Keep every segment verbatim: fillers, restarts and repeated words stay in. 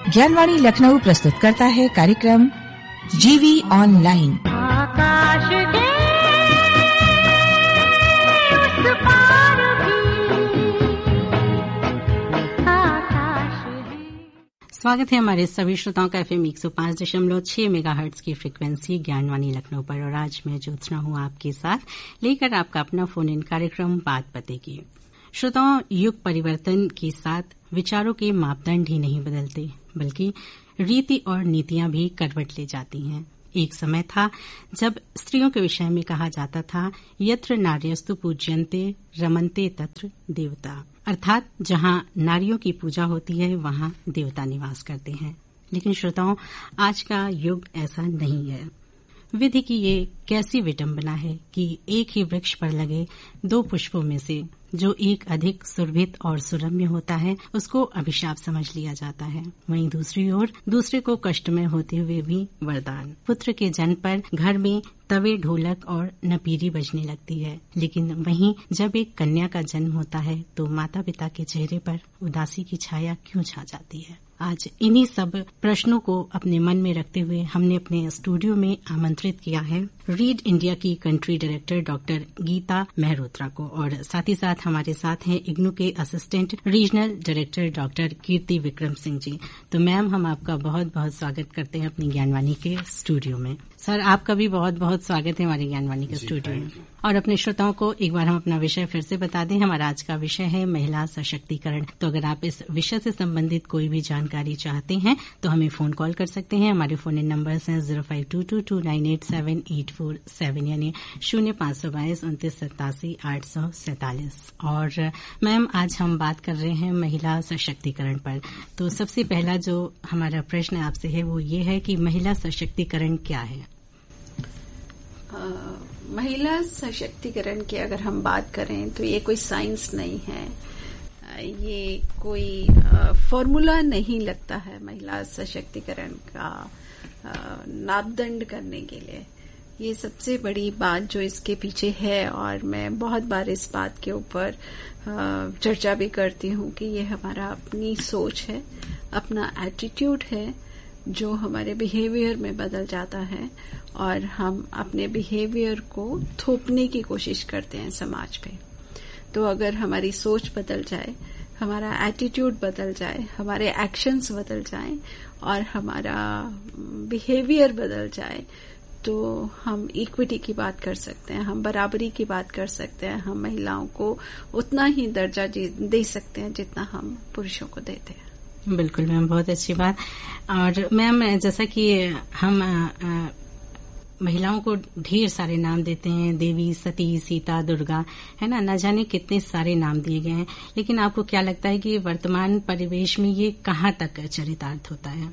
ज्ञानवाणी लखनऊ प्रस्तुत करता है कार्यक्रम जीवी ऑनलाइन। आकाश के उस पार भी आकाश है। स्वागत है हमारे सभी श्रोताओं का एफएम एक सौ पांच दशमलव छह मेगाहर्ट्ज की फ्रिक्वेंसी ज्ञानवाणी लखनऊ पर। और आज मैं ज्योत्सना हूं आपके साथ लेकर आपका अपना फोन इन कार्यक्रम बात पते की। श्रोताओं, युग परिवर्तन के साथ विचारों के मापदंड ही नहीं बदलते बल्कि रीति और नीतियां भी करवट ले जाती हैं। एक समय था जब स्त्रियों के विषय में कहा जाता था यत्र नार्यस्तु पूज्यन्ते रमन्ते तत्र देवता, अर्थात जहां नारियों की पूजा होती है वहां देवता निवास करते हैं। लेकिन श्रोताओं, आज का युग ऐसा नहीं है। विधि की ये कैसी विडंबना है कि एक ही वृक्ष पर लगे दो पुष्पों में से जो एक अधिक सुरभित और सुरम्य होता है उसको अभिशाप समझ लिया जाता है। वहीं दूसरी ओर दूसरे को कष्टमय होते हुए भी वरदान। पुत्र के जन्म पर घर में तवे, ढोलक और नपीरी बजने लगती है, लेकिन वहीं जब एक कन्या का जन्म होता है तो माता पिता के चेहरे पर उदासी की छाया क्यों छा जाती है? आज इन्हीं सब प्रश्नों को अपने मन में रखते हुए हमने अपने स्टूडियो में आमंत्रित किया है रीड इंडिया की country director doctor Gita Mehrotra को, और साथ ही साथ हमारे साथ हैं इग्नू के असिस्टेंट रीजनल डायरेक्टर डॉक्टर कीर्ति विक्रम सिंह जी। तो मैम, हम आपका बहुत बहुत स्वागत करते हैं अपनी ज्ञानवाणी के स्टूडियो में। सर, आपका भी बहुत बहुत स्वागत है हमारे ज्ञानवाणी के स्टूडियो में। और अपने श्रोताओं को एक बार हम अपना विषय फिर से बता दें। हमारा आज का विषय है महिला सशक्तिकरण। तो अगर आप इस विषय से संबंधित कोई भी जानकारी चाहते हैं तो हमें फोन कॉल कर सकते हैं। हमारे फोन इन नंबर्स हैं zero five to to to nine eight seven eight four seven यानी शून्य पांच सौ बाईस उनतीस सतासी आठ सौ सैतालीस। और मैम, आज हम बात कर रहे हैं महिला सशक्तिकरण पर। तो सबसे पहला जो हमारा प्रश्न आपसे है वो ये है कि महिला सशक्तिकरण क्या है? आ, महिला सशक्तिकरण की अगर हम बात करें तो ये कोई साइंस नहीं है, ये कोई फॉर्मूला नहीं लगता है महिला सशक्तिकरण का मापदंड करने के लिए। ये सबसे बड़ी बात जो इसके पीछे है, और मैं बहुत बार इस बात के ऊपर चर्चा भी करती हूँ कि ये हमारा अपनी सोच है, अपना एटीट्यूड है जो हमारे बिहेवियर में बदल जाता है, और हम अपने बिहेवियर को थोपने की कोशिश करते हैं समाज पे। तो अगर हमारी सोच बदल जाए, हमारा एटीट्यूड बदल जाए, हमारे एक्शंस बदल जाएं और हमारा बिहेवियर बदल जाए तो हम इक्विटी की बात कर सकते हैं, हम बराबरी की बात कर सकते हैं, हम महिलाओं को उतना ही दर्जा दे सकते हैं जितना हम पुरुषों को देते हैं। बिल्कुल मैम, बहुत अच्छी बात। और मैम, जैसा कि हम आ, महिलाओं को ढेर सारे नाम देते हैं, देवी, सती, सीता, दुर्गा, है ना, न जाने कितने सारे नाम दिए गए हैं, लेकिन आपको क्या लगता है कि वर्तमान परिवेश में ये कहाँ तक चरितार्थ होता है?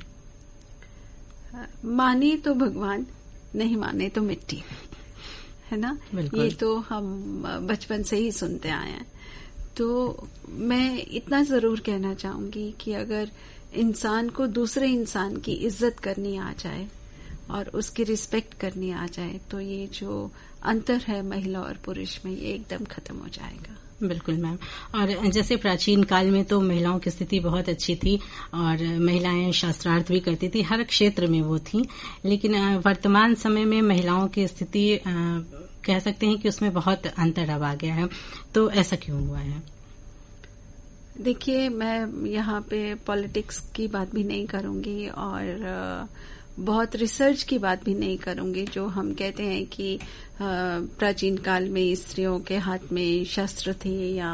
माने तो भगवान, नहीं माने तो मिट्टी, है ना। ये तो हम बचपन से ही सुनते आए हैं। तो मैं इतना जरूर कहना चाहूंगी कि अगर इंसान को दूसरे इंसान की इज्जत करनी आ जाए और उसकी रिस्पेक्ट करनी आ जाए तो ये जो अंतर है महिला और पुरुष में, ये एकदम खत्म हो जाएगा। बिल्कुल मैम। और जैसे प्राचीन काल में तो महिलाओं की स्थिति बहुत अच्छी थी और महिलाएं शास्त्रार्थ भी करती थी, हर क्षेत्र में वो थी। लेकिन वर्तमान समय में महिलाओं की स्थिति कह सकते हैं कि उसमें बहुत अंतर अब आ गया है। तो ऐसा क्यों हुआ है? देखिए, मैं यहाँ पे पॉलिटिक्स की बात भी नहीं करूंगी और बहुत रिसर्च की बात भी नहीं करूंगी। जो हम कहते हैं कि प्राचीन काल में स्त्रियों के हाथ में शस्त्र थे, या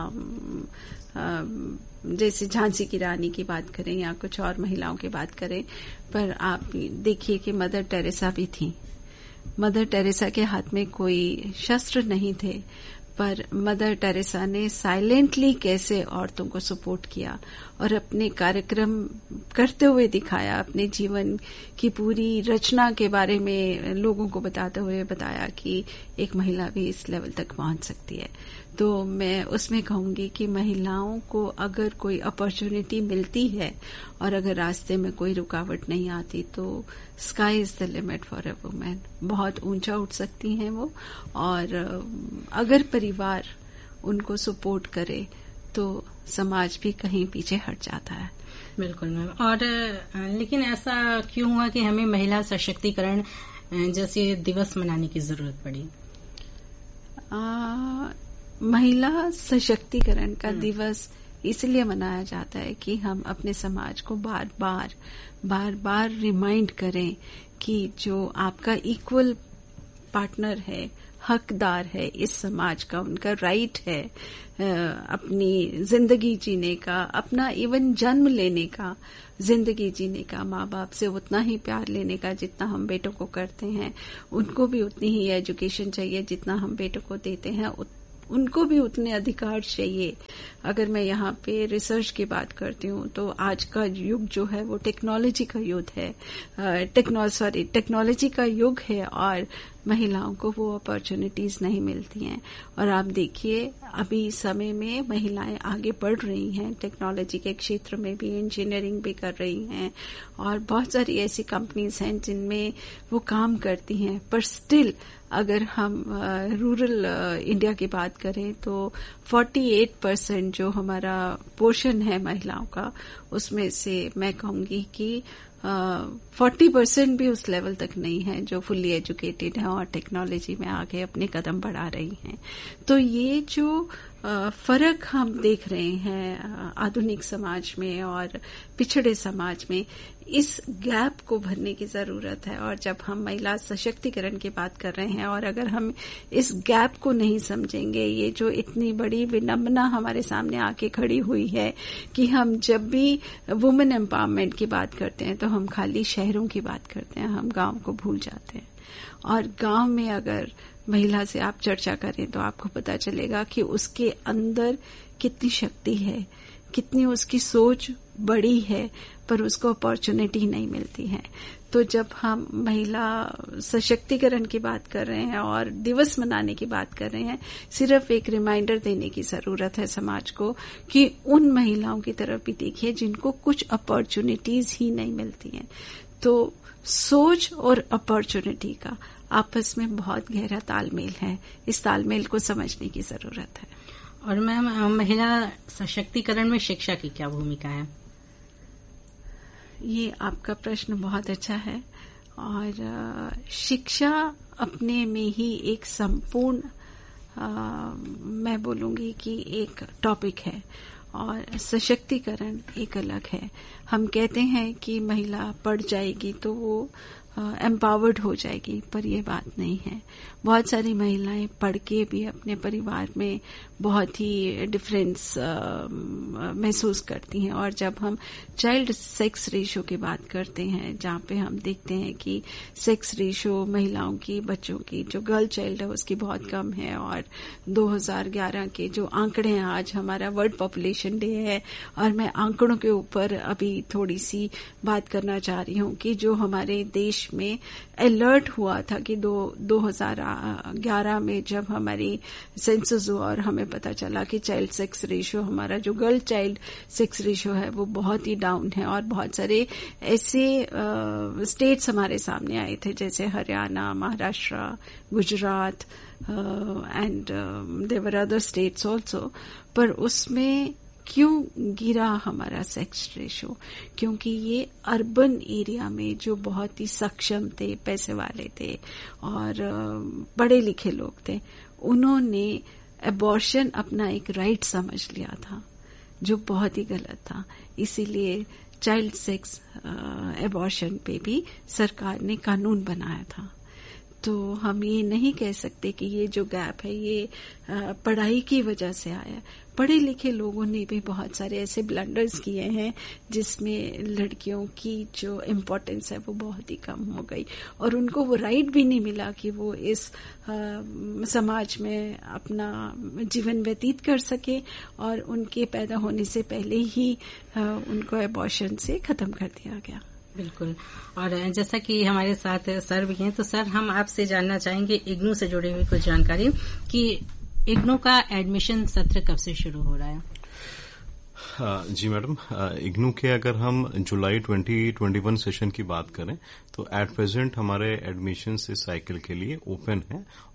जैसे झांसी की रानी की बात करें या कुछ और महिलाओं की बात करें, पर आप देखिए कि मदर टेरेसा भी थी। मदर टेरेसा के हाथ में कोई शस्त्र नहीं थे, पर मदर टेरेसा ने साइलेंटली कैसे औरतों को सपोर्ट किया और अपने कार्यक्रम करते हुए दिखाया, अपने जीवन की पूरी रचना के बारे में लोगों को बताते हुए बताया कि एक महिला भी इस लेवल तक पहुंच सकती है। तो मैं उसमें कहूंगी कि महिलाओं को अगर कोई अपॉर्चुनिटी मिलती है और अगर रास्ते में कोई रुकावट नहीं आती तो sky is the limit for a women. बहुत ऊंचा उठ सकती हैं वो, और अगर परिवार उनको सपोर्ट करे तो समाज भी कहीं पीछे हट जाता है। बिल्कुल मैम। और लेकिन ऐसा क्यों हुआ कि हमें महिला सशक्तिकरण जैसे दिवस मनाने की जरूरत पड़ी? आ, महिला सशक्तिकरण का दिवस इसलिए मनाया जाता है कि हम अपने समाज को बार बार बार बार रिमाइंड करें कि जो आपका इक्वल पार्टनर है, हकदार है इस समाज का, उनका राइट है अपनी जिंदगी जीने का, अपना इवन जन्म लेने का, जिंदगी जीने का, माँ बाप से उतना ही प्यार लेने का जितना हम बेटों को करते हैं, उनको भी उतनी ही एजुकेशन चाहिए जितना हम बेटों को देते हैं, उनको भी उतने अधिकार चाहिए। अगर मैं यहाँ पे रिसर्च की बात करती हूँ तो आज का युग जो है वो टेक्नोलॉजी का युग है, टेक्नो सॉरी टेक्नोलॉजी का युग है और महिलाओं को वो अपॉर्चुनिटीज नहीं मिलती हैं। और आप देखिए अभी समय में महिलाएं आगे बढ़ रही हैं, टेक्नोलॉजी के क्षेत्र में भी, इंजीनियरिंग भी कर रही हैं और बहुत सारी ऐसी कंपनीज हैं जिनमें वो काम करती हैं। पर स्टिल अगर हम रूरल इंडिया की बात करें तो अड़तालीस परसेंट जो हमारा पोर्शन है महिलाओं का, उसमें से मैं कहूंगी कि फोर्टी परसेंट भी उस लेवल तक नहीं है जो फुल्ली एजुकेटेड है और टेक्नोलॉजी में आगे अपने कदम बढ़ा रही हैं। तो ये जो फर्क हम देख रहे हैं आधुनिक समाज में और पिछड़े समाज में, इस गैप को भरने की जरूरत है। और जब हम महिला सशक्तिकरण की बात कर रहे हैं और अगर हम इस गैप को नहीं समझेंगे, ये जो इतनी बड़ी विडंबना हमारे सामने आके खड़ी हुई है कि हम जब भी वुमेन एम्पावरमेंट की बात करते हैं तो हम खाली शहरों की बात करते हैं, हम गांव को भूल जाते हैं। और गांव में अगर महिला से आप चर्चा करें तो आपको पता चलेगा कि उसके अंदर कितनी शक्ति है, कितनी उसकी सोच बड़ी है, पर उसको अपॉर्चुनिटी नहीं मिलती है। तो जब हम महिला सशक्तिकरण की बात कर रहे हैं और दिवस मनाने की बात कर रहे हैं, सिर्फ एक रिमाइंडर देने की जरूरत है समाज को कि उन महिलाओं की तरफ भी देखिए जिनको कुछ अपॉर्चुनिटीज ही नहीं मिलती हैं। तो सोच और अपॉर्चुनिटी का आपस में बहुत गहरा तालमेल है, इस तालमेल को समझने की जरूरत है। और मैम, महिला सशक्तिकरण में शिक्षा की क्या भूमिका है? ये आपका प्रश्न बहुत अच्छा है। और शिक्षा अपने में ही एक संपूर्ण, मैं बोलूंगी कि एक टॉपिक है और सशक्तिकरण एक अलग है। हम कहते हैं कि महिला पढ़ जाएगी तो वो एम्पावर्ड हो जाएगी, पर यह बात नहीं है। बहुत सारी महिलाएं पढ़ के भी अपने परिवार में बहुत ही डिफरेंस महसूस करती हैं। और जब हम चाइल्ड सेक्स रेशो की बात करते हैं, जहाँ पे हम देखते हैं कि सेक्स रेशो महिलाओं की, बच्चों की, जो गर्ल चाइल्ड है उसकी बहुत कम है। और दो हज़ार ग्यारह के जो आंकड़े हैं, आज हमारा वर्ल्ड पॉपुलेशन डे है और मैं आंकड़ों के ऊपर अभी थोड़ी सी बात करना चाह रही हूँ कि जो हमारे देश में अलर्ट हुआ था कि दो दो हजार ग्यारह में जब हमारी सेंसस हुआ और हमें पता चला कि चाइल्ड सेक्स रेशियो, हमारा जो गर्ल चाइल्ड सेक्स रेशियो है वो बहुत ही डाउन है। और बहुत सारे ऐसे स्टेट्स हमारे सामने आए थे जैसे Haryana, Maharashtra, Gujarat and there were other states also. पर उसमें क्यों गिरा हमारा सेक्स रेशो? क्योंकि ये अर्बन एरिया में जो बहुत ही सक्षम थे, पैसे वाले थे और पढ़े लिखे लोग थे, उन्होंने अबॉर्शन अपना एक राइट समझ लिया था, जो बहुत ही गलत था। इसीलिए चाइल्ड सेक्स अबॉर्शन पे भी सरकार ने कानून बनाया था। तो हम ये नहीं कह सकते कि ये जो गैप है ये पढ़ाई की वजह से आया। पढ़े लिखे लोगों ने भी बहुत सारे ऐसे ब्लंडर्स किए हैं जिसमें लड़कियों की जो इम्पोर्टेंस है वो बहुत ही कम हो गई और उनको वो राइट भी नहीं मिला कि वो इस आ, समाज में अपना जीवन व्यतीत कर सके और उनके पैदा होने से पहले ही आ, उनको एबॉर्शन से खत्म कर दिया गया। बिल्कुल। और जैसा कि हमारे साथ सर भी हैं, तो सर हम आपसे जानना चाहेंगे इग्नू से जुड़ी हुई कुछ जानकारी कि इग्नू का एडमिशन सत्र कब से शुरू हो रहा है? हाँ, जी मैडम, इग्नू के अगर हम जुलाई ट्वेंटी ट्वेंटी वन सेशन की बात करें तो एट प्रेजेंट हमारे एडमिशन इस साइकिल के लिए ओपन है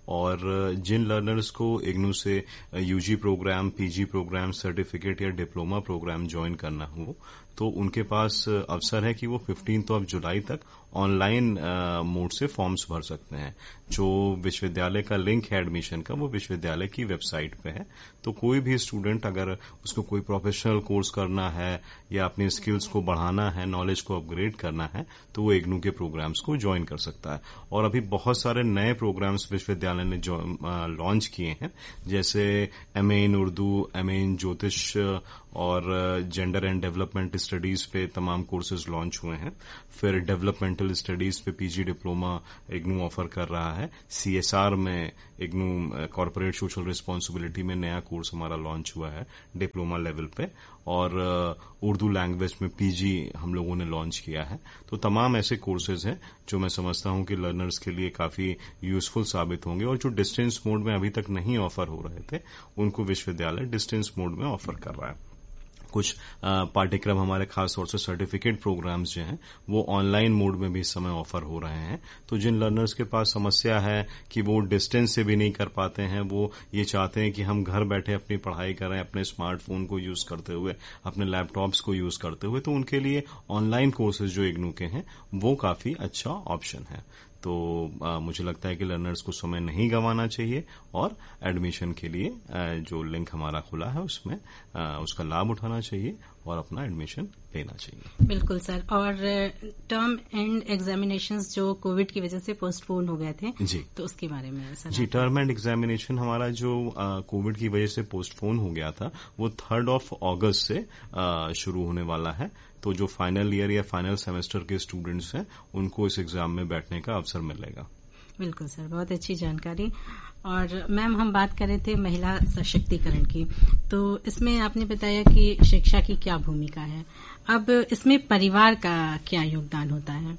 और जिन लर्नर्स को इग्नू से UG programme, PG programme, certificate या डिप्लोमा प्रोग्राम ज्वाइन करना हो तो उनके पास अवसर है कि वो फिफ्टींथ ऑफ जुलाई तक ऑनलाइन मोड से फॉर्म्स भर सकते हैं। जो विश्वविद्यालय का लिंक है एडमिशन का वो विश्वविद्यालय की वेबसाइट पे है। तो कोई भी स्टूडेंट अगर उसको कोई प्रोफेशनल कोर्स करना है या अपनी स्किल्स को बढ़ाना है, नॉलेज को अपग्रेड करना है तो वो इग्नू के प्रोग्राम्स को ज्वाइन कर सकता है। और अभी बहुत सारे नए प्रोग्राम्स विश्वविद्यालय ने लॉन्च किए हैं, जैसे एमए इन उर्दू, एमए इन ज्योतिष और जेंडर एंड डेवलपमेंट स्टडीज पे तमाम कोर्सेज लॉन्च हुए हैं। फिर डेवलपमेंटल स्टडीज पे पीजी डिप्लोमा इग्नू ऑफर कर रहा है। सीएसआर में इग्नू कॉर्पोरेट सोशल रिस्पांसिबिलिटी में नया कोर्स हमारा लॉन्च हुआ है डिप्लोमा लेवल पे, और उर्दू लैंग्वेज में पीजी हम लोगों ने लॉन्च किया है। तो तमाम ऐसे कोर्सेज हैं जो मैं समझता हूं कि लर्नर्स के लिए काफी यूजफुल साबित होंगे, और जो डिस्टेंस मोड में अभी तक नहीं ऑफर हो रहे थे उनको विश्वविद्यालय डिस्टेंस मोड में ऑफर कर रहा है। कुछ पाठ्यक्रम हमारे खास तौर से सर्टिफिकेट प्रोग्राम्स जो हैं वो ऑनलाइन मोड में भी इस समय ऑफर हो रहे हैं। तो जिन लर्नर्स के पास समस्या है कि वो डिस्टेंस से भी नहीं कर पाते हैं, वो ये चाहते हैं कि हम घर बैठे अपनी पढ़ाई करें अपने स्मार्टफोन को यूज करते हुए, अपने लैपटॉप्स को यूज करते हुए, तो उनके लिए ऑनलाइन कोर्सेज जो इग्नू के हैं वो काफी अच्छा ऑप्शन है। तो आ, मुझे लगता है कि लर्नर्स को समय नहीं गंवाना चाहिए और एडमिशन के लिए आ, जो लिंक हमारा खुला है उसमें आ, उसका लाभ उठाना चाहिए और अपना एडमिशन लेना चाहिए। बिल्कुल सर। और टर्म एंड एग्जामिनेशंस जो कोविड की वजह से पोस्टपोन हो गए थे जी, तो उसके बारे में sir. Ji, term and examination हमारा जो कोविड की वजह से पोस्टपोन हो गया था वो थर्ड ऑफ अगस्त से आ, शुरू होने वाला है। तो जो फाइनल ईयर या फाइनल सेमेस्टर के स्टूडेंट्स हैं उनको इस एग्जाम में बैठने का अवसर मिलेगा। बिल्कुल सर, बहुत अच्छी जानकारी। और मैम, हम बात कर रहे थे महिला सशक्तिकरण की, तो इसमें आपने बताया कि शिक्षा की क्या भूमिका है। अब इसमें परिवार का क्या योगदान होता है?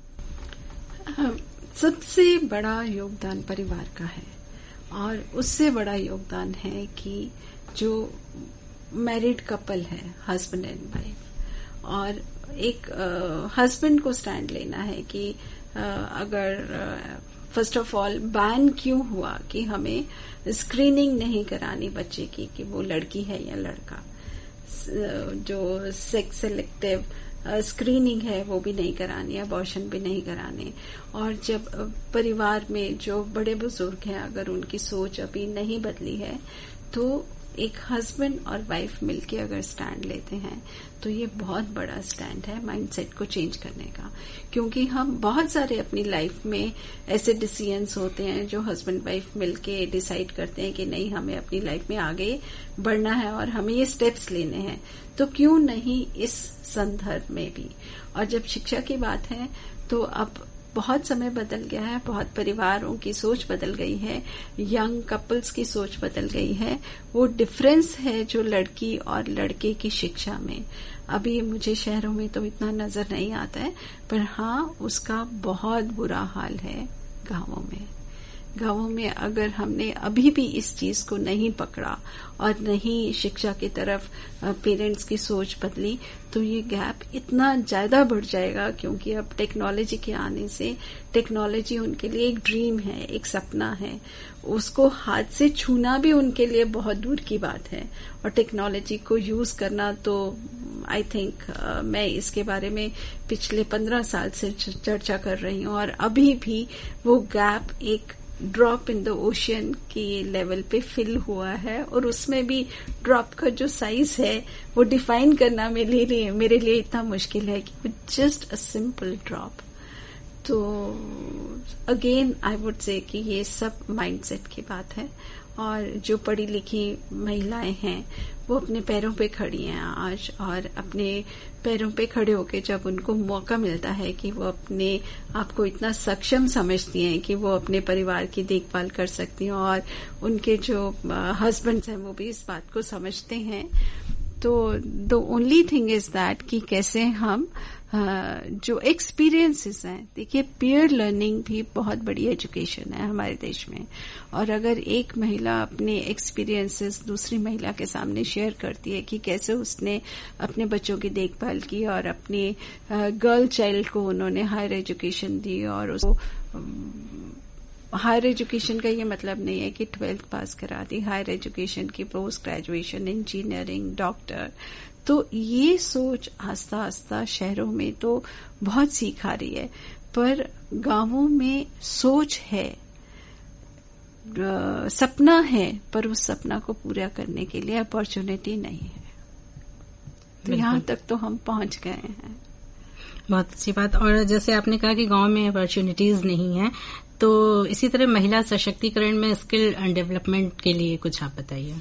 सबसे बड़ा योगदान परिवार का है, और उससे बड़ा योगदान है कि जो मैरिड कपल है, हस्बैंड एंड वाइफ, और एक हस्बैंड को स्टैंड लेना है कि uh, अगर फर्स्ट ऑफ ऑल बैन क्यों हुआ कि हमें स्क्रीनिंग नहीं करानी बच्चे की कि वो लड़की है या लड़का, जो सेक्स सेलेक्टिव स्क्रीनिंग है वो भी नहीं करानी, अबॉर्शन भी नहीं कराने। और जब परिवार में जो बड़े बुजुर्ग हैं अगर उनकी सोच अभी नहीं बदली है तो एक हस्बैंड और वाइफ मिलके अगर स्टैंड लेते हैं तो ये बहुत बड़ा स्टैंड है माइंडसेट को चेंज करने का। क्योंकि हम बहुत सारे अपनी लाइफ में ऐसे डिसीजंस होते हैं जो हस्बैंड वाइफ मिलके डिसाइड करते हैं कि नहीं, हमें अपनी लाइफ में आगे बढ़ना है और हमें ये स्टेप्स लेने हैं, तो क्यों नहीं इस संदर्भ में भी। और जब शिक्षा की बात है तो अब बहुत समय बदल गया है, बहुत परिवारों की सोच बदल गई है, यंग कपल्स की सोच बदल गई है। वो डिफरेंस है जो लड़की और लड़के की शिक्षा में, अभी मुझे शहरों में तो इतना नजर नहीं आता है, पर हाँ उसका बहुत बुरा हाल है गांवों में। गांवों में अगर हमने अभी भी इस चीज को नहीं पकड़ा और नहीं शिक्षा की तरफ पेरेंट्स की सोच बदली तो ये गैप इतना ज्यादा बढ़ जाएगा। क्योंकि अब टेक्नोलॉजी के आने से, टेक्नोलॉजी उनके लिए एक ड्रीम है, एक सपना है, उसको हाथ से छूना भी उनके लिए बहुत दूर की बात है। और टेक्नोलॉजी को यूज करना तो आई थिंक uh, मैं इसके बारे में पिछले पंद्रह साल से चर्चा कर रही हूँ, और अभी भी वो गैप एक ड्रॉप इन द ओशियन के लेवल पे फिल हुआ है। और उसमें भी ड्रॉप का जो साइज है वो डिफाइन करना मेरे लिए मेरे लिए इतना मुश्किल है कि जस्ट अ सिंपल ड्रॉप। तो अगेन आई वुड से कि ये सब माइंडसेट की बात है। और जो पढ़ी लिखी महिलाएं हैं वो अपने पैरों पे खड़ी हैं आज, और अपने पैरों पे खड़े होके जब उनको मौका मिलता है कि वो अपने आप को इतना सक्षम समझती हैं कि वो अपने परिवार की देखभाल कर सकती हैं, और उनके जो हस्बैंड्स हैं वो भी इस बात को समझते हैं, तो the only thing is that कि कैसे हम Uh, जो एक्सपीरियंसेस हैं, देखिए पीयर लर्निंग भी बहुत बड़ी एजुकेशन है हमारे देश में। और अगर एक महिला अपने एक्सपीरियंसेस दूसरी महिला के सामने शेयर करती है कि कैसे उसने अपने बच्चों की देखभाल की और अपनी गर्ल चाइल्ड को उन्होंने हायर एजुकेशन दी और उसको हायर एजुकेशन का ये मतलब नहीं है कि ट्वेल्थ पास करा दी, हायर एजुकेशन की पोस्ट ग्रेजुएशन, इंजीनियरिंग, डॉक्टर। तो ये सोच आस्ता आस्ता शहरों में तो बहुत सीख आ रही है, पर गांवों में सोच है, सपना है, पर उस सपना को पूरा करने के लिए अपॉर्चुनिटी नहीं है। तो यहाँ तक तो हम पहुंच गए हैं। बहुत अच्छी बात। और जैसे आपने कहा कि गांव में अपॉर्चुनिटीज नहीं है, तो इसी तरह महिला सशक्तिकरण में स्किल डेवलपमेंट के लिए कुछ आप बताइए।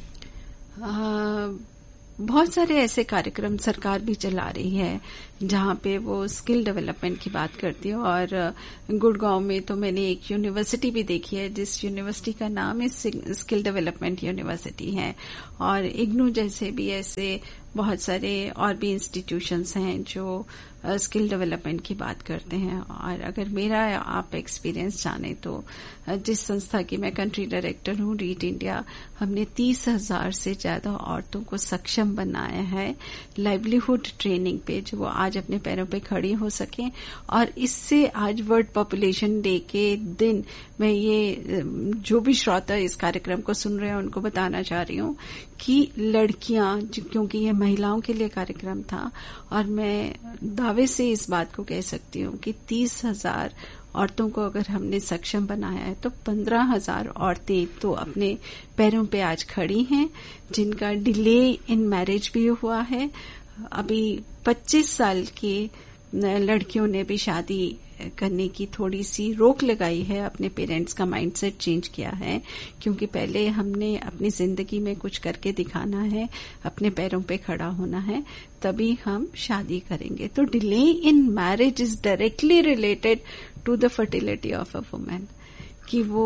बहुत सारे ऐसे कार्यक्रम सरकार भी चला रही है जहां पे वो स्किल डेवलपमेंट की बात करती है। और गुड़गांव में तो मैंने एक यूनिवर्सिटी भी देखी है जिस यूनिवर्सिटी का नाम इस स्किल डेवलपमेंट यूनिवर्सिटी है। और इग्नू जैसे भी ऐसे बहुत सारे और भी इंस्टीट्यूशंस हैं जो स्किल डेवलपमेंट की बात करते हैं। और अगर मेरा आप एक्सपीरियंस जाने तो जिस संस्था की मैं कंट्री डायरेक्टर हूं, रीट इंडिया, हमने तीस हजार से ज्यादा औरतों को सक्षम बनाया है लाइवलीहुड ट्रेनिंग पे, जो वो आज अपने पैरों पे खड़ी हो सके। और इससे आज वर्ल्ड पॉपुलेशन डे के दिन मैं ये जो भी श्रोता इस कार्यक्रम को सुन रहे हैं उनको बताना चाह रही हूँ कि लड़कियां, क्योंकि ये महिलाओं के लिए कार्यक्रम था, और मैं दावे से इस बात को कह सकती हूँ कि तीस हजार औरतों को अगर हमने सक्षम बनाया है तो पंद्रह हजार औरतें तो अपने पैरों पे आज खड़ी हैं, जिनका डिले इन मैरिज भी हुआ है। अभी पच्चीस साल की लड़कियों ने भी शादी करने की थोड़ी सी रोक लगाई है, अपने पेरेंट्स का माइंडसेट चेंज किया है, क्योंकि पहले हमने अपनी जिंदगी में कुछ करके दिखाना है, अपने पैरों पे खड़ा होना है, तभी हम शादी करेंगे। तो delay in marriage is directly related to the fertility of a women, कि वो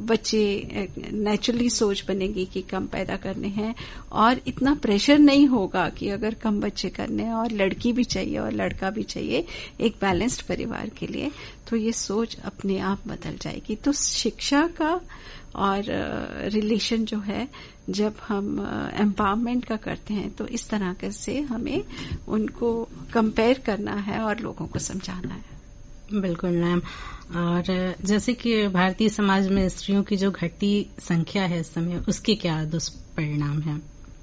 बच्चे नेचुरली सोच बनेगी कि कम पैदा करने हैं, और इतना प्रेशर नहीं होगा कि अगर कम बच्चे करने हैं और लड़की भी चाहिए और लड़का भी चाहिए एक बैलेंस्ड परिवार के लिए, तो ये सोच अपने आप बदल जाएगी। तो शिक्षा का और रिलेशन जो है, जब हम एम्पावरमेंट का करते हैं तो इस तरह से हमें उनको कंपेयर करना है और लोगों को समझाना है। बिल्कुल मैम। और जैसे कि भारतीय समाज में स्त्रियों की जो घटती संख्या है इस समय, उसके क्या दुष्परिणाम हैं?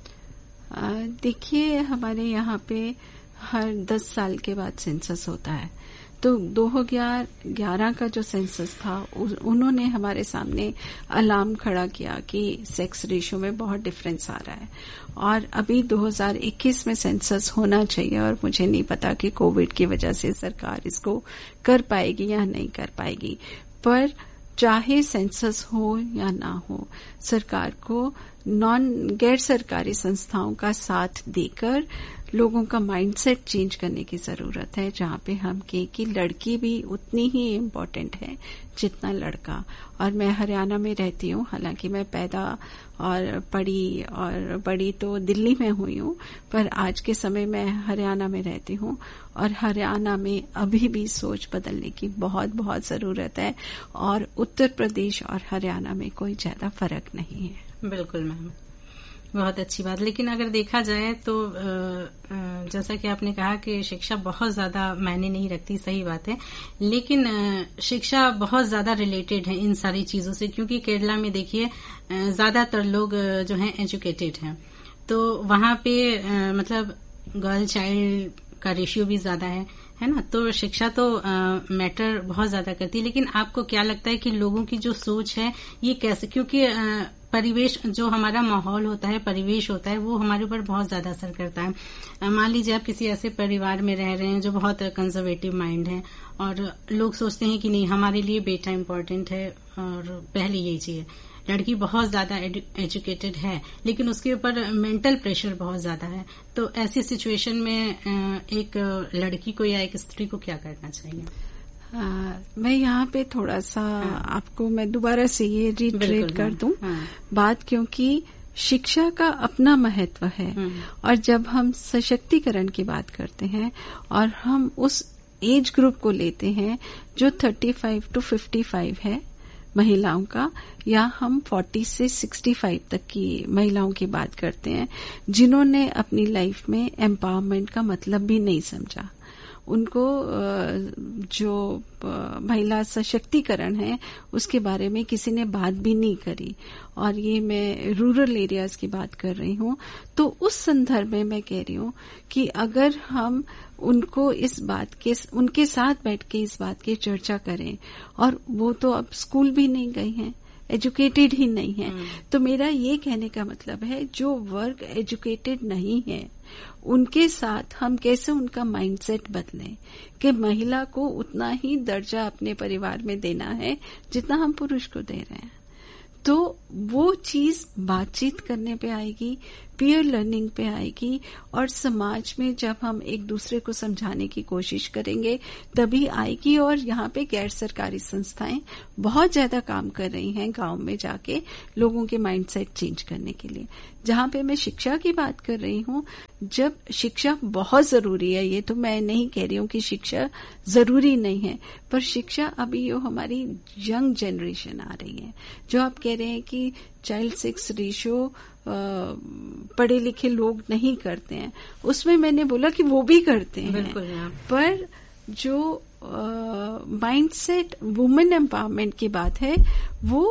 देखिए, हमारे यहाँ पे हर दस साल के बाद सेंसस होता है। तो दो हजार ग्यारह का जो सेंसस था, उन्होंने हमारे सामने अलार्म खड़ा किया कि सेक्स रेशियो में बहुत डिफरेंस आ रहा है। और अभी दो हजार इक्कीस में सेंसस होना चाहिए, और मुझे नहीं पता कि कोविड की वजह से सरकार इसको कर पाएगी या नहीं कर पाएगी। पर चाहे सेंसस हो या ना हो, सरकार को नॉन गैर सरकारी संस्थाओं का साथ देकर लोगों का माइंडसेट चेंज करने की जरूरत है, जहां पे हम कहें कि लड़की भी उतनी ही इम्पोर्टेंट है जितना लड़का। और मैं हरियाणा में रहती हूँ, हालांकि मैं पैदा और पढ़ी और बड़ी तो दिल्ली में हुई हूँ, पर आज के समय मैं हरियाणा में रहती हूँ। और हरियाणा में अभी भी सोच बदलने की बहुत बहुत जरूरत है, और उत्तर प्रदेश और हरियाणा में कोई ज्यादा फर्क नहीं है। बिल्कुल मैम, बहुत अच्छी बात। लेकिन अगर देखा जाए तो जैसा कि आपने कहा कि शिक्षा बहुत ज्यादा मायने नहीं रखती, सही बात है, लेकिन शिक्षा बहुत ज्यादा रिलेटेड है इन सारी चीजों से, क्योंकि केरला में देखिए ज्यादातर लोग जो हैं एजुकेटेड हैं, तो वहां पे मतलब गर्ल चाइल्ड का रेशियो भी ज्यादा है है ना। तो शिक्षा तो मैटर बहुत ज्यादा करती है। लेकिन आपको क्या लगता है कि लोगों की जो सोच है ये कैसे, क्योंकि आ, परिवेश, जो हमारा माहौल होता है, परिवेश होता है, वो हमारे ऊपर बहुत ज्यादा असर करता है। मान लीजिए आप किसी ऐसे परिवार में रह रहे हैं जो बहुत कंजर्वेटिव माइंड है, और लोग सोचते हैं कि नहीं, हमारे लिए बेटा इम्पोर्टेंट है, और पहले यही चाहिए। लड़की बहुत ज्यादा एजुकेटेड है, लेकिन उसके ऊपर मेंटल प्रेशर बहुत ज्यादा है। तो ऐसी सिचुएशन में एक लड़की को या एक स्त्री को क्या करना चाहिए? आ, मैं यहाँ पे थोड़ा सा हाँ। आपको मैं दोबारा से ये रिट्रेट कर दूं हाँ। बात, क्योंकि शिक्षा का अपना महत्व है। और जब हम सशक्तिकरण की बात करते हैं और हम उस एज ग्रुप को लेते हैं जो पैंतीस टू पचपन है महिलाओं का, या हम चालीस से पैंसठ तक की महिलाओं की बात करते हैं जिन्होंने अपनी लाइफ में एम्पावरमेंट का मतलब भी नहीं समझा, उनको जो महिला सशक्तिकरण है उसके बारे में किसी ने बात भी नहीं करी। और ये मैं रूरल एरियाज की बात कर रही हूँ। तो उस संदर्भ में मैं कह रही हूँ कि अगर हम उनको इस बात के उनके साथ बैठ के इस बात की चर्चा करें, और वो तो अब स्कूल भी नहीं गई हैं, एजुकेटेड ही नहीं है, तो मेरा ये कहने का मतलब है जो वर्ग एजुकेटेड नहीं है उनके साथ हम कैसे उनका माइंडसेट बदलें कि महिला को उतना ही दर्जा अपने परिवार में देना है जितना हम पुरुष को दे रहे हैं। तो वो चीज बातचीत करने पे आएगी, पीयर लर्निंग पे आएगी, और समाज में जब हम एक दूसरे को समझाने की कोशिश करेंगे तभी आएगी। और यहाँ पे गैर सरकारी संस्थाएं बहुत ज्यादा काम कर रही हैं गांव में जाके लोगों के माइंडसेट चेंज करने के लिए। जहां पे मैं शिक्षा की बात कर रही हूँ, जब शिक्षा बहुत जरूरी है, ये तो मैं नहीं कह रही हूँ कि शिक्षा जरूरी नहीं है, पर शिक्षा अभी जो हमारी यंग जनरेशन आ रही है, जो आप कह रहे हैं कि चाइल्ड सेक्स रेशियो पढ़े लिखे लोग नहीं करते हैं, उसमें मैंने बोला कि वो भी करते हैं, पर जो माइंडसेट वुमेन एम्पावरमेंट की बात है वो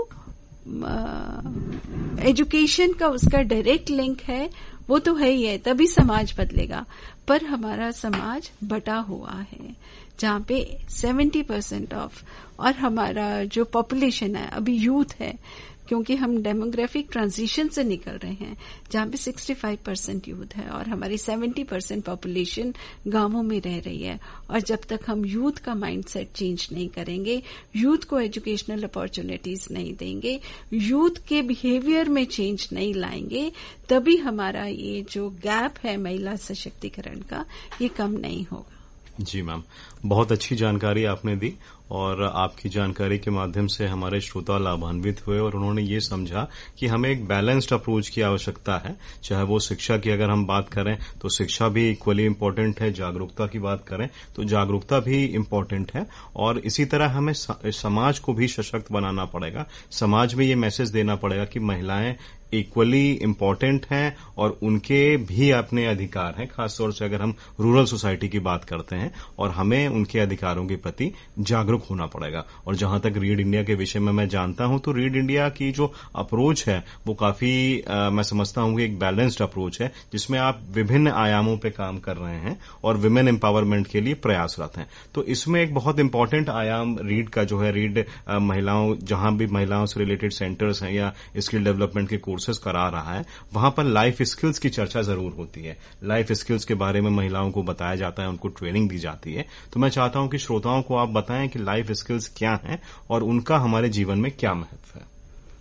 एजुकेशन का उसका डायरेक्ट लिंक है, वो तो है ही है, तभी समाज बदलेगा। पर हमारा समाज बटा हुआ है जहाँ पे सत्तर परसेंट ऑफ, और हमारा जो पॉपुलेशन है अभी यूथ है, क्योंकि हम डेमोग्राफिक ट्रांजिशन से निकल रहे हैं जहाँ पे पैंसठ परसेंट यूथ है और हमारी सत्तर परसेंट पॉपुलेशन गांवों में रह रही है। और जब तक हम यूथ का माइंडसेट चेंज नहीं करेंगे, यूथ को एजुकेशनल अपॉर्चुनिटीज नहीं देंगे, यूथ के बिहेवियर में चेंज नहीं लाएंगे, तभी हमारा ये जो गैप है महिला सशक्तिकरण का, ये कम नहीं होगा। जी मैम, बहुत अच्छी जानकारी आपने दी, और आपकी जानकारी के माध्यम से हमारे श्रोता लाभान्वित हुए और उन्होंने ये समझा कि हमें एक बैलेंस्ड अप्रोच की आवश्यकता है। चाहे वो शिक्षा की अगर हम बात करें तो शिक्षा भी इक्वली इम्पोर्टेंट है, जागरूकता की बात करें तो जागरूकता भी इम्पोर्टेंट है, और इसी तरह हमें समाज को भी सशक्त बनाना पड़ेगा। समाज में ये मैसेज देना पड़ेगा कि महिलाएं इक्वली इम्पोर्टेंट हैं और उनके भी अपने अधिकार हैं, खासतौर से अगर हम रूरल सोसाइटी की बात करते हैं, और हमें उनके अधिकारों के प्रति जागरूक होना पड़ेगा। और जहां तक रीड इंडिया के विषय में मैं जानता हूं तो रीड इंडिया की जो अप्रोच है वो काफी आ, मैं समझता हूं कि एक बैलेंस्ड अप्रोच है, जिसमें आप विभिन्न आयामों पे काम कर रहे हैं और विमेन एम्पावरमेंट के लिए प्रयासरत हैं। तो इसमें एक बहुत इंपॉर्टेंट आयाम रीड का जो है, रीड आ, महिलाओं जहां भी महिलाओं से रिलेटेड सेंटर्स हैं या स्किल डेवलपमेंट के कोर्सेज करा रहा है, वहां पर लाइफ स्किल्स की चर्चा जरूर होती है। लाइफ स्किल्स के बारे में महिलाओं को बताया जाता है, उनको ट्रेनिंग दी जाती है। तो मैं चाहता हूं कि श्रोताओं को आप बताएं कि लाइफ स्किल्स क्या हैं और उनका हमारे जीवन में क्या महत्व है।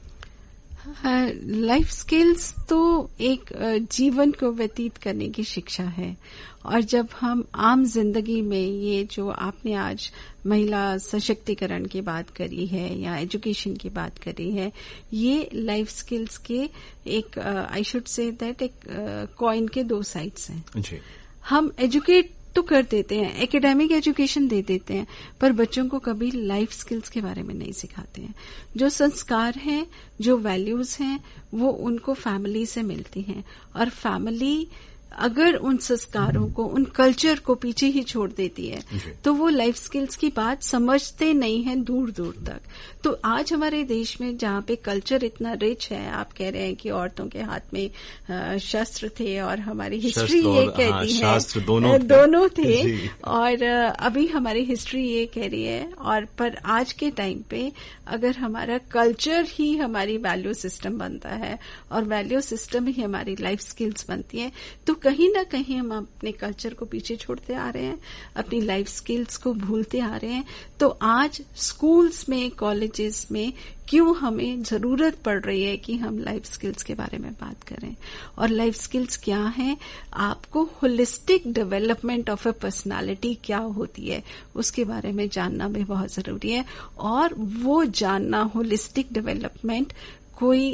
लाइफ स्किल्स तो एक जीवन को व्यतीत करने की शिक्षा है, और जब हम आम जिंदगी में ये जो आपने आज महिला सशक्तिकरण की बात करी है या एजुकेशन की बात करी है, ये लाइफ स्किल्स के एक आई शुड से दैट एक कॉइन के दो साइड्स हैं। जी। हम एजुकेट तो कर देते हैं, एकेडमिक एजुकेशन दे देते हैं, पर बच्चों को कभी लाइफ स्किल्स के बारे में नहीं सिखाते हैं। जो संस्कार हैं, जो वैल्यूज हैं, वो उनको फैमिली से मिलती हैं, और फैमिली अगर उन संस्कारों को, उन कल्चर को पीछे ही छोड़ देती है तो वो लाइफ स्किल्स की बात समझते नहीं है दूर दूर तक। तो आज हमारे देश में जहाँ पे कल्चर इतना रिच है, आप कह रहे हैं कि औरतों के हाथ में शस्त्र थे, और हमारी हिस्ट्री ये कहती है शस्त्र दोनों थे, दोनों थे और अभी हमारी हिस्ट्री ये कह रही है। और पर आज के टाइम पे अगर हमारा कल्चर ही हमारी वैल्यू सिस्टम बनता है और वैल्यू सिस्टम ही हमारी लाइफ स्किल्स बनती है, तो कहीं ना कहीं हम अपने कल्चर को पीछे छोड़ते आ रहे हैं, अपनी लाइफ स्किल्स को भूलते आ रहे हैं। तो आज स्कूल्स में, कॉलेजेस में क्यों हमें जरूरत पड़ रही है कि हम लाइफ स्किल्स के बारे में बात करें। और लाइफ स्किल्स क्या है, आपको holistic development of a personality क्या होती है उसके बारे में जानना भी बहुत जरूरी है। और वो जानना, होलिस्टिक डेवलपमेंट, कोई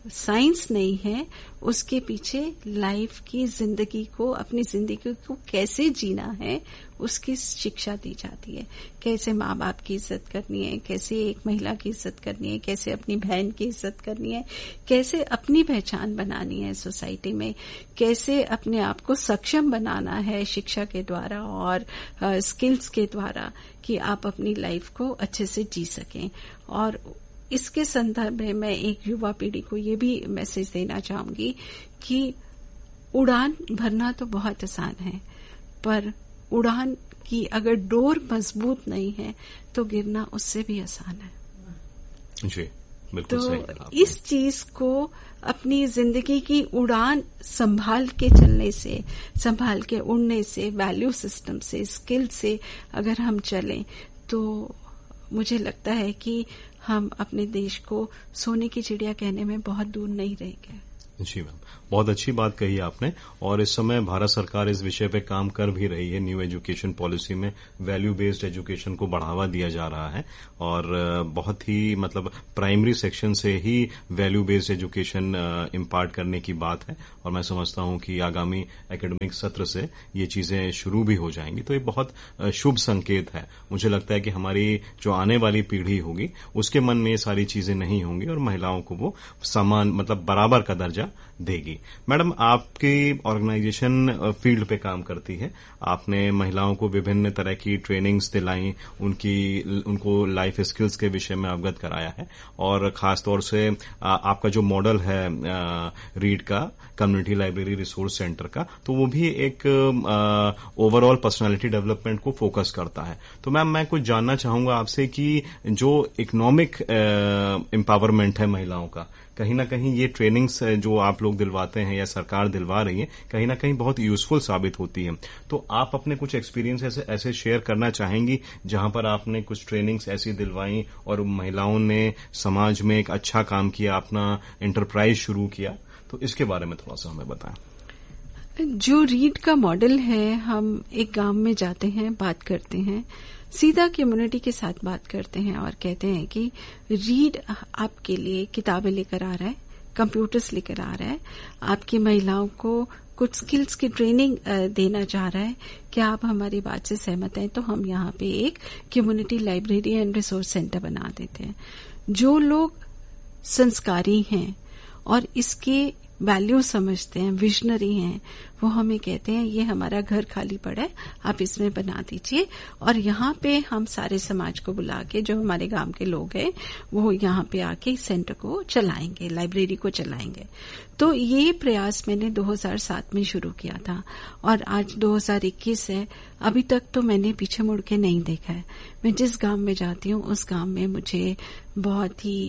साइंस नहीं है, उसके पीछे लाइफ की जिंदगी को, अपनी जिंदगी को कैसे जीना है उसकी शिक्षा दी जाती है। कैसे माँ बाप की इज्जत करनी है, कैसे एक महिला की इज्जत करनी है, कैसे अपनी बहन की इज्जत करनी है, कैसे अपनी पहचान बनानी है सोसाइटी में, कैसे अपने आप को सक्षम बनाना है शिक्षा के द्वारा और स्किल्स के द्वारा कि आप अपनी लाइफ को अच्छे से जी सकें। और इसके संदर्भ में मैं एक युवा पीढ़ी को ये भी मैसेज देना चाहूंगी कि उड़ान भरना तो बहुत आसान है, पर उड़ान की अगर डोर मजबूत नहीं है तो गिरना उससे भी आसान है। जी, बिल्कुल तो सही। इस चीज को अपनी जिंदगी की उड़ान संभाल के चलने से, संभाल के उड़ने से, वैल्यू सिस्टम से, स्किल से अगर हम चलें तो मुझे लगता है कि हम अपने देश को सोने की चिड़िया कहने में बहुत दूर नहीं रहेंगे। जी मैम, बहुत अच्छी बात कही आपने। और इस समय भारत सरकार इस विषय पे काम कर भी रही है। न्यू एजुकेशन पॉलिसी में वैल्यू बेस्ड एजुकेशन को बढ़ावा दिया जा रहा है और बहुत ही मतलब प्राइमरी सेक्शन से ही वैल्यू बेस्ड एजुकेशन इम्पार्ट करने की बात है। और मैं समझता हूं कि आगामी एकेडमिक सत्र से ये चीजें शुरू भी हो जाएंगी, तो ये बहुत शुभ संकेत है। मुझे लगता है कि हमारी जो आने वाली पीढ़ी होगी उसके मन में ये सारी चीजें नहीं होंगी और महिलाओं को वो समान मतलब बराबर का दर्जा देगी। मैडम, आपकी ऑर्गेनाइजेशन फील्ड पे काम करती है, आपने महिलाओं को विभिन्न तरह की ट्रेनिंग्स दिलाई, उनकी उनको लाइफ स्किल्स के विषय में अवगत कराया है और खासतौर से आपका जो मॉडल है रीड का, कम्युनिटी लाइब्रेरी रिसोर्स सेंटर का, तो वो भी एक ओवरऑल पर्सनालिटी डेवलपमेंट को फोकस करता है। तो मैम, मैं कुछ जानना चाहूंगा आपसे कि जो इकोनॉमिक एम्पावरमेंट है महिलाओं का, कहीं ना कहीं ये ट्रेनिंग्स जो आप लोग दिलवाते हैं या सरकार दिलवा रही है, कहीं ना कहीं बहुत यूजफुल साबित होती है। तो आप अपने कुछ एक्सपीरियंस ऐसे ऐसे शेयर करना चाहेंगी जहां पर आपने कुछ ट्रेनिंग्स ऐसी दिलवाई और महिलाओं ने समाज में एक अच्छा काम किया, अपना एंटरप्राइज शुरू किया, तो इसके बारे में थोड़ा सा हमें बताएं। जो रीड का मॉडल है, हम एक गांव में जाते हैं, बात करते हैं, सीधा कम्युनिटी के साथ बात करते हैं और कहते हैं कि रीड आपके लिए किताबें लेकर आ रहा है, कंप्यूटर्स लेकर आ रहा है, आपकी महिलाओं को कुछ स्किल्स की ट्रेनिंग देना चाह रहा है। क्या आप हमारी बात से सहमत हैं? तो हम यहाँ पे एक community library and resource centre बना देते हैं। जो लोग संस्कारी हैं और इसके वैल्यू समझते हैं, विजनरी हैं, वो हमें कहते हैं ये हमारा घर खाली पड़ा है, आप इसमें बना दीजिए। और यहाँ पे हम सारे समाज को बुला के, जो हमारे गांव के लोग हैं, वो यहाँ पे आके इस सेंटर को चलाएंगे, लाइब्रेरी को चलाएंगे। तो ये प्रयास मैंने दो हज़ार सात में शुरू किया था और आज दो हज़ार इक्कीस है, अभी तक तो मैंने पीछे मुड़ के नहीं देखा है। मैं जिस गांव में जाती हूँ उस गांव में मुझे बहुत ही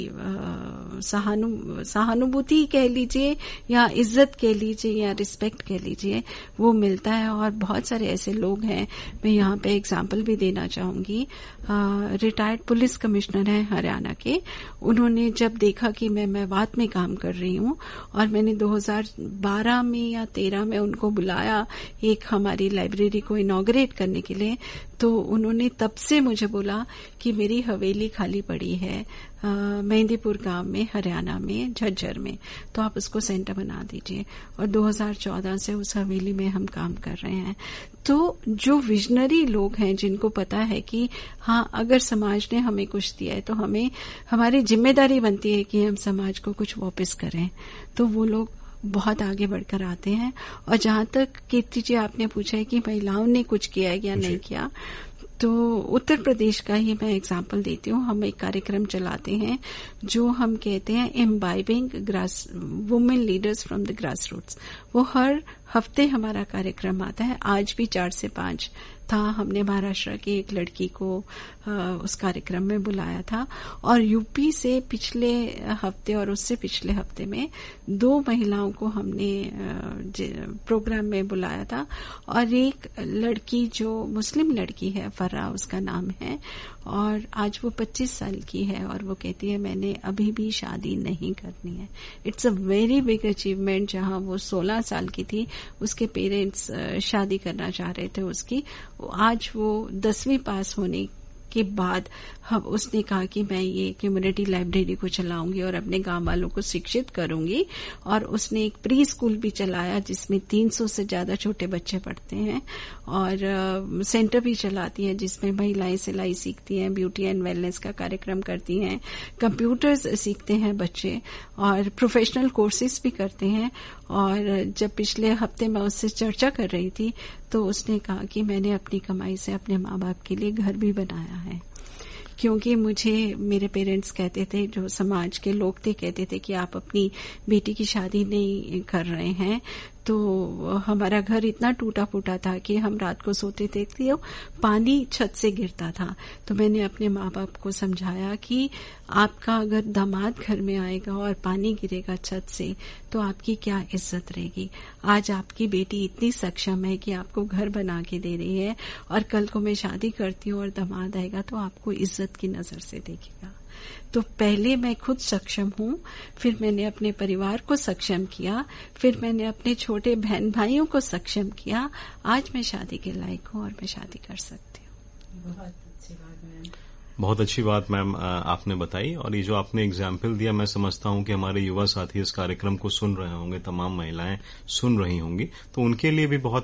सहानु सहानुभूति कह लीजिए या इज्जत कह लीजिए या रिस्पेक्ट कह लीजिए, वो मिलता है। और बहुत सारे ऐसे लोग हैं, मैं यहाँ पे एग्जाम्पल भी देना चाहूंगी। रिटायर्ड पुलिस कमिश्नर हैं हरियाणा के, उन्होंने जब देखा कि मैं मेवात में काम कर रही हूँ और मैंने दो हज़ार बारह में या तेरह में उनको बुलाया एक हमारी लाइब्रेरी को इनॉग्रेट करने के लिए, तो उन्होंने तब से मुझे बोला कि मेरी हवेली खाली पड़ी है मेहंदीपुर गांव में, हरियाणा में, झज्जर में, तो आप उसको सेंटर बना दीजिए। और दो हज़ार चौदह से उस हवेली में हम काम कर रहे हैं। तो जो विजनरी लोग हैं, जिनको पता है कि हाँ, अगर समाज ने हमें कुछ दिया है तो हमें, हमारी जिम्मेदारी बनती है कि हम समाज को कुछ वापस करें, तो वो लोग बहुत आगे बढ़कर आते हैं। और जहां तक कीर्ति जी आपने पूछा है कि महिलाओं ने कुछ किया है या नहीं किया, तो उत्तर प्रदेश का ही मैं एग्जांपल देती हूँ। हम एक कार्यक्रम चलाते हैं जो हम कहते हैं imbibing grass women leaders from the grass roots. वो हर हफ्ते हमारा कार्यक्रम आता है। आज भी चार से पांच था। हमने महाराष्ट्र की एक लड़की को आ, उस कार्यक्रम में बुलाया था और यूपी से पिछले हफ्ते और उससे पिछले हफ्ते में दो महिलाओं को हमने प्रोग्राम में बुलाया था। और एक लड़की जो मुस्लिम लड़की है, फर्रा उसका नाम है, और आज वो पच्चीस साल की है और वो कहती है मैंने अभी भी शादी नहीं करनी है। It's a very big achievement. जहां वो सोलह साल की थी, उसके पेरेंट्स शादी करना चाह रहे थे उसकी, आज वो दसवीं पास होने के बाद हम उसने कहा कि मैं ये कम्युनिटी लाइब्रेरी को चलाऊंगी और अपने गांव वालों को शिक्षित करूंगी। और उसने एक प्री स्कूल भी चलाया जिसमें तीन सौ से ज्यादा छोटे बच्चे पढ़ते हैं, और आ, सेंटर भी चलाती है जिसमें महिलाएं सिलाई सीखती हैं, ब्यूटी एंड वेलनेस का कार्यक्रम करती हैं, कंप्यूटर्स सीखते हैं बच्चे, और प्रोफेशनल कोर्सेज भी करते हैं। और जब पिछले हफ्ते मैं उससे चर्चा कर रही थी तो उसने कहा कि मैंने अपनी कमाई से अपने माँ बाप के लिए घर भी बनाया है, क्योंकि मुझे मेरे पेरेंट्स कहते थे, जो समाज के लोग थे, कहते थे कि आप अपनी बेटी की शादी नहीं कर रहे हैं। तो हमारा घर इतना टूटा फूटा था कि हम रात को सोते थे तो पानी छत से गिरता था। तो मैंने अपने माँ बाप को समझाया कि आपका अगर दामाद घर में आएगा और पानी गिरेगा छत से तो आपकी क्या इज्जत रहेगी। आज आपकी बेटी इतनी सक्षम है कि आपको घर बना के दे रही है, और कल को मैं शादी करती हूँ और दामाद आएगा तो आपको इज्जत की नजर से देखेगा। तो पहले मैं खुद सक्षम हूँ, फिर मैंने अपने परिवार को सक्षम किया, फिर मैंने अपने छोटे बहन भाइयों को सक्षम किया। आज मैं शादी के लायक हूँ और मैं शादी कर सकती हूँ। बहुत अच्छी बात मैम। बहुत अच्छी बात मैम आपने बताई, और ये जो आपने एग्जाम्पल दिया, मैं समझता हूं कि हमारे युवा साथी इस कार्यक्रम को सुन रहे होंगे, तमाम महिलाएं सुन रही होंगी, तो उनके लिए भी बहुत